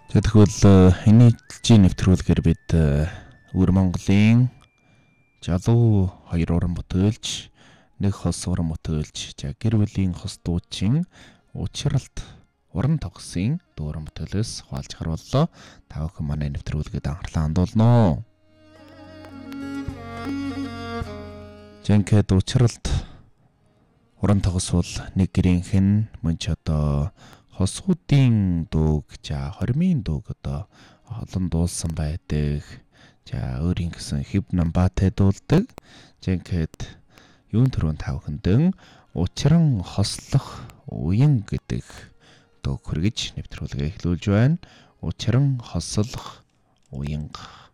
За тэгвэл энэ жилийн нэвтрүүлгээр бид Өвөр Монголын залуу 2 уран бүтээлч, 1 хос уран бүтээлч, за гэр бүлийн хос дуучин Учралт уран тогсын дүүрэн бүтээлээс хуваалж харууллаа. Та бүхэн манай нэвтрүүлгээд анхаарлаа хандуулно. Жинхэнэ Учралт уран тогс бол нэг гэрийнхэн мөн ч одоо хосуудын дууг, за хормын дууг одоо олон дуулсан байдаг. За өөрийн гэсэн хэв намбатай дуулдаг. Жинхэнэ юун төрөнд та бүхэндэн учран хослох уян гэдэг дуу хүргэж нэвтрүүлгээ эхлүүлж байна. Учран хослох уянга.